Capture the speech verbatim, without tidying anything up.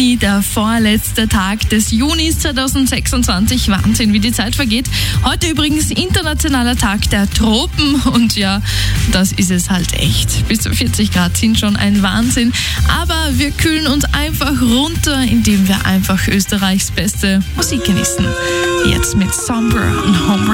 Juni, der vorletzte Tag des Junis zweitausendsechsundzwanzig. Wahnsinn, wie die Zeit vergeht. Heute übrigens internationaler Tag der Tropen und ja, das ist es halt echt. Bis zu vierzig Grad sind schon ein Wahnsinn, aber wir kühlen uns einfach runter, indem wir einfach Österreichs beste Musik genießen. Jetzt mit Sombra und Home.